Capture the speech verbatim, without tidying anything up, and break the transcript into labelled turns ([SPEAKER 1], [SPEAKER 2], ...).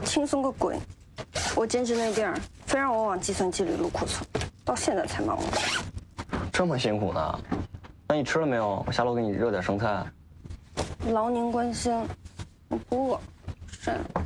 [SPEAKER 1] 轻松个鬼！我兼职那地儿非让我往计算机里录库存，到现在才忙完。
[SPEAKER 2] 这么辛苦呢？那你吃了没有？我下楼给你热点生菜。
[SPEAKER 1] 劳您关心，我不饿，睡了。